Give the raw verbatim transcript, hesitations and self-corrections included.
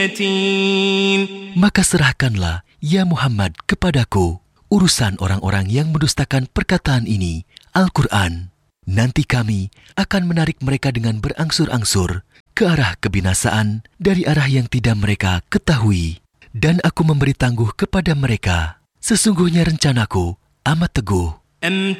Maka serahkanlah, ya Muhammad, kepadaku urusan orang-orang yang mendustakan perkataan ini, Al-Quran. Nanti kami akan menarik mereka dengan berangsur-angsur ke arah kebinasaan dari arah yang tidak mereka ketahui. Dan aku memberi tangguh kepada mereka. Sesungguhnya rencanaku amat teguh. أم